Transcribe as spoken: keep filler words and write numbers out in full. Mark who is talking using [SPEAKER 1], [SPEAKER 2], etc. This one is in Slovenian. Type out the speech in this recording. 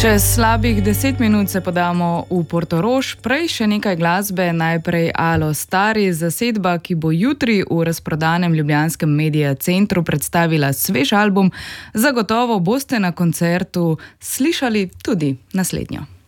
[SPEAKER 1] Čez slabih deset minut se podamo v Portorož, prej še nekaj glasbe, najprej Alo Stari, zasedba, ki bo jutri v razprodanem ljubljanskem Media Centru predstavila svež album. Zagotovo boste na koncertu slišali tudi naslednjo.